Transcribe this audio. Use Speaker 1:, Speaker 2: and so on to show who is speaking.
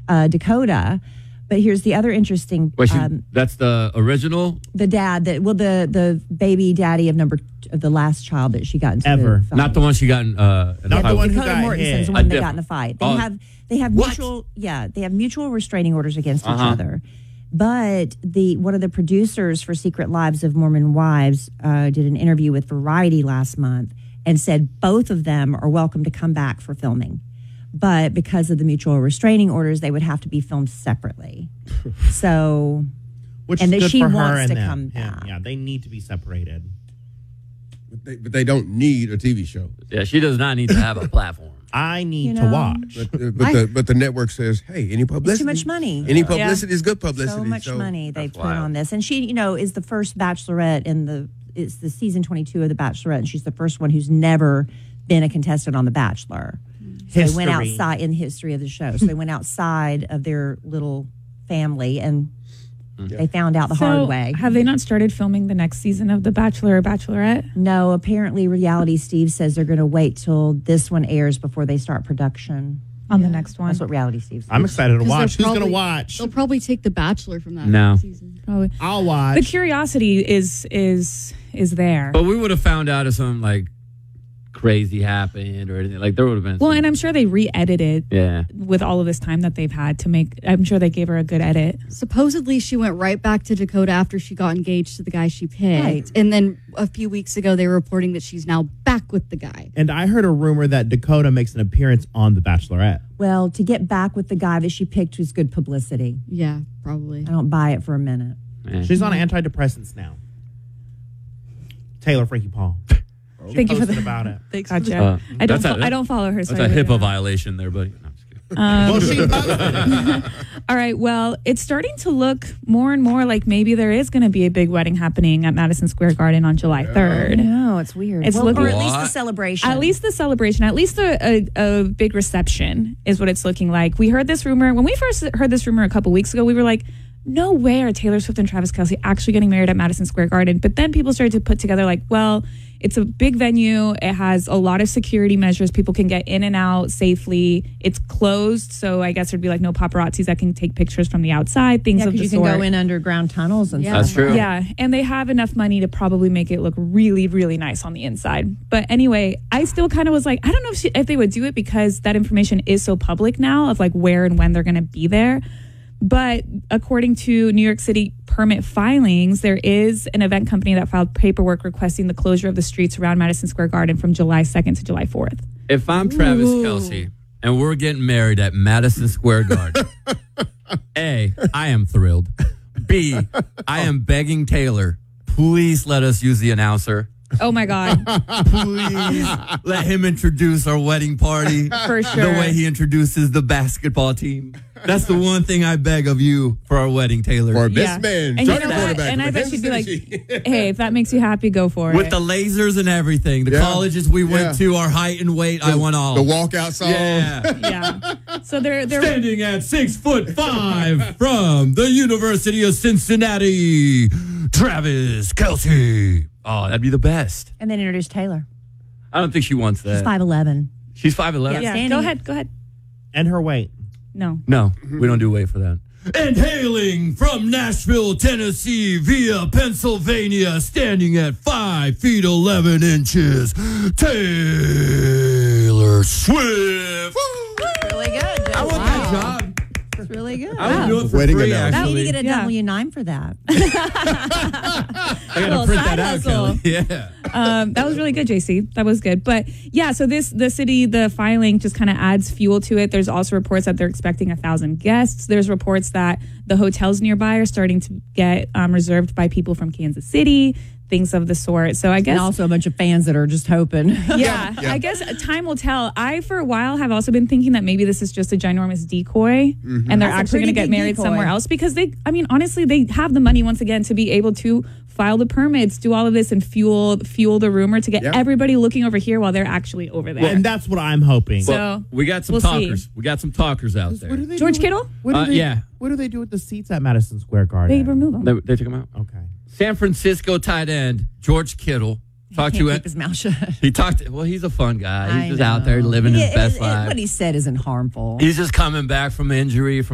Speaker 1: Dakota. But here's the other interesting.
Speaker 2: Wait, that's the original.
Speaker 1: The dad the baby daddy of the last child that she got into
Speaker 3: ever.
Speaker 1: the
Speaker 2: Not the one she got in.
Speaker 3: Not the one who
Speaker 1: Dakota
Speaker 3: got
Speaker 1: Mortensen's
Speaker 3: hit.
Speaker 1: the one that got in the fight. They have
Speaker 2: What?
Speaker 1: mutual restraining orders against each other. But one of the producers for Secret Lives of Mormon Wives did an interview with Variety last month and said both of them are welcome to come back for filming. But because of the mutual restraining orders, they would have to be filmed separately. So,
Speaker 3: Which
Speaker 1: and
Speaker 3: is good
Speaker 1: she
Speaker 3: for her
Speaker 1: wants
Speaker 3: and
Speaker 1: to
Speaker 3: them.
Speaker 1: come back.
Speaker 3: Yeah, they need to be separated.
Speaker 4: But they don't need a TV show.
Speaker 2: Yeah, she does not need to have a platform.
Speaker 3: I need to watch.
Speaker 4: But the network says, hey, any publicity?
Speaker 1: It's too much money.
Speaker 4: Any publicity is good publicity.
Speaker 1: So much money they put on this. And she, is the first Bachelorette it's the season 22 of The Bachelorette, and she's the first one who's never been a contestant on The Bachelor. So they went outside in the history of the show. So they went outside of their little family and they found out the hard way.
Speaker 5: Have they not started filming the next season of The Bachelor or Bachelorette?
Speaker 1: No, apparently Reality Steve says they're going to wait till this one airs before they start production
Speaker 5: on the next one.
Speaker 1: That's what Reality Steve says.
Speaker 3: I'm excited to watch. Who's going to watch?
Speaker 6: They'll probably take The Bachelor from that season.
Speaker 5: Probably.
Speaker 3: I'll watch.
Speaker 5: The curiosity is there.
Speaker 2: But we would have found out if something like crazy happened or anything. Like there would have been.
Speaker 5: Well, and I'm sure they re-edited.
Speaker 2: Yeah.
Speaker 5: With all of this time that they've had to make, I'm sure they gave her a good edit.
Speaker 6: Supposedly, she went right back to Dakota after she got engaged to the guy she picked,
Speaker 1: Right.
Speaker 6: and then a few weeks ago they were reporting that she's now back with the guy.
Speaker 3: And I heard a rumor that Dakota makes an appearance on The Bachelorette.
Speaker 1: Well, to get back with the guy that she picked was good publicity.
Speaker 6: Yeah, probably.
Speaker 1: I don't buy it for a minute.
Speaker 3: She's on antidepressants now. Taylor Frankie Paul.
Speaker 5: Thank you for
Speaker 3: posted about it.
Speaker 5: Gotcha. I don't follow her. So
Speaker 2: That's a HIPAA violation there, buddy. No, I'm just kidding.
Speaker 3: Well, she posted.
Speaker 5: All right. Well, it's starting to look more and more like maybe there is going to be a big wedding happening at Madison Square Garden on July 3rd.
Speaker 1: No, it's weird.
Speaker 5: It's looking,
Speaker 1: or at least the celebration.
Speaker 5: At least the celebration. At least a big reception is what it's looking like. We heard this rumor. When we first heard this rumor a couple weeks ago, we were like, no way are Taylor Swift and Travis Kelce actually getting married at Madison Square Garden. But then people started to put together like, well, it's a big venue. It has a lot of security measures. People can get in and out safely. It's closed, so I guess there'd be like no paparazzis that can take pictures from the outside, things of the
Speaker 1: you
Speaker 5: sort.
Speaker 1: can go in underground tunnels and stuff.
Speaker 2: That's true.
Speaker 5: Yeah, and they have enough money to probably make it look really, really nice on the inside. But anyway, I still kind of was like, I don't know if they would do it because that information is so public now of like where and when they're going to be there. But according to New York City permit filings, there is an event company that filed paperwork requesting the closure of the streets around Madison Square Garden from July 2nd to July 4th.
Speaker 2: If I'm Travis Kelce and we're getting married at Madison Square Garden, A, I am thrilled. B, I am begging Taylor, please let us use the announcer.
Speaker 5: Oh my God.
Speaker 2: Please let him introduce our wedding party.
Speaker 5: For sure.
Speaker 2: The way he introduces the basketball team. That's the one thing I beg of you for our wedding, Taylor.
Speaker 4: For this man,
Speaker 5: And you
Speaker 4: starting
Speaker 5: know what?
Speaker 4: quarterback.
Speaker 5: And I
Speaker 4: for
Speaker 5: bet
Speaker 4: Kansas
Speaker 5: she'd be like,
Speaker 4: City.
Speaker 5: hey, if that makes you happy, go for
Speaker 2: With
Speaker 5: it.
Speaker 2: the lasers and everything. The colleges we went to, our height and weight, I want all.
Speaker 4: The walkout song.
Speaker 2: Yeah.
Speaker 5: Yeah. So they're
Speaker 2: Standing at 6'5" from the University of Cincinnati, Travis Kelce. Oh, that'd be the best.
Speaker 1: And then introduce Taylor.
Speaker 2: I don't think she wants that.
Speaker 1: She's 5'11".
Speaker 2: She's 5'11"?
Speaker 5: Yeah, go ahead.
Speaker 3: And her weight.
Speaker 5: No.
Speaker 2: No, we don't do weight for that. And hailing from Nashville, Tennessee, via Pennsylvania, standing at 5 feet 11 inches, Taylor Swift.
Speaker 1: Really good.
Speaker 2: I want that job.
Speaker 1: It's really good.
Speaker 2: I would do it for
Speaker 4: Wedding
Speaker 2: free,
Speaker 4: announcement.
Speaker 1: Now you
Speaker 2: actually.
Speaker 1: need to get a W-9 for that.
Speaker 2: I got to print that out, Kelly. Yeah.
Speaker 5: That was really good, JC. That was good. But yeah, so the filing just kind of adds fuel to it. There's also reports that they're expecting 1,000 guests. There's reports that the hotels nearby are starting to get reserved by people from Kansas City, things of the sort. So I guess.
Speaker 1: And also a bunch of fans that are just hoping.
Speaker 5: Yeah, I guess time will tell. I, for a while, have also been thinking that maybe this is just a ginormous decoy and they're
Speaker 1: That's a
Speaker 5: actually going to
Speaker 1: pretty
Speaker 5: get
Speaker 1: big
Speaker 5: married
Speaker 1: decoy.
Speaker 5: somewhere else because honestly, they have the money once again to be able to file the permits, do all of this and fuel the rumor to get everybody looking over here while they're actually over there.
Speaker 3: Well, and that's what I'm hoping.
Speaker 5: So
Speaker 2: we got some
Speaker 5: we'll
Speaker 2: talkers.
Speaker 5: see.
Speaker 2: We got some talkers out there.
Speaker 3: What do they
Speaker 5: George
Speaker 3: do
Speaker 5: Kittle?
Speaker 2: Yeah.
Speaker 3: What do they do with the seats at Madison Square Garden?
Speaker 5: They remove them.
Speaker 2: They took him out.
Speaker 3: Okay.
Speaker 2: San Francisco tight end George Kittle talked
Speaker 1: Can't
Speaker 2: to
Speaker 1: keep his mouth shut.
Speaker 2: He talked. Well, he's a fun guy.
Speaker 1: I
Speaker 2: He's just out there
Speaker 1: know.
Speaker 2: living his best life.
Speaker 1: What he said isn't harmful.
Speaker 2: He's just coming back from injury from